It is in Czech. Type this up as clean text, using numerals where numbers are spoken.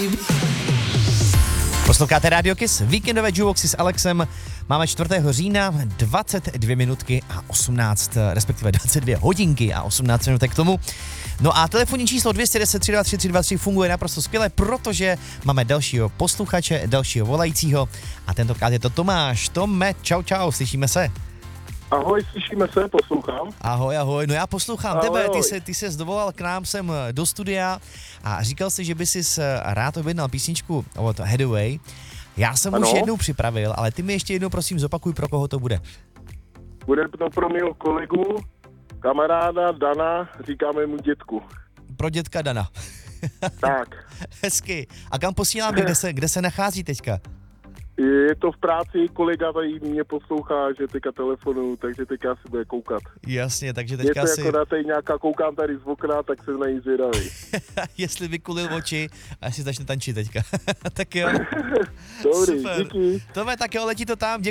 Posloucháte Radio Kiss, víkendové jukeboxy s Alexem. Máme 4. října, 22 minutky a 18, respektive 22 hodinky a 18 minutek k tomu. No a telefonní číslo 210 323 323 funguje naprosto skvěle, protože máme dalšího posluchače, dalšího volajícího a tentokrát je to Tomáš. Tome, čau, slyšíme se? Ahoj, slyšíme se, poslouchám. Ahoj, no já poslouchám Ahoj, tebe, ty se dovolal k nám sem do studia a říkal si, že by si rád objednal písničku od Hathaway. Já jsem už jednou připravil, ale ty mi ještě jednou prosím zopakuj, pro koho to bude. Bude to pro mého kolegu, kamaráda Dana, říkáme mu dětku. Pro dětka Dana. Tak. Hezky. A kam posíláme, kde se nachází teďka? Je to v práci, kolega tady mě poslouchá, že teďka telefonu, takže teďka si bude koukat. Jasně, takže teďka je to jako tady nějaká, koukám tady z okna, tak jsem na ní zvědavý. Jestli vykulil oči a jestli začne tančit teďka. Tak jo. Dobrý, super. díky. Tome, tak jo, letí to tam.